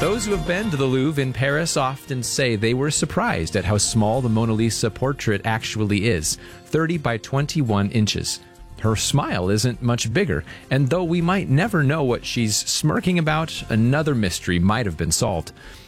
Those who have been to the Louvre in Paris often say they were surprised at how small the Mona Lisa portrait actually is, 30 by 21 inches. Her smile isn't much bigger, and though we might never know what she's smirking about, another mystery might have been solved.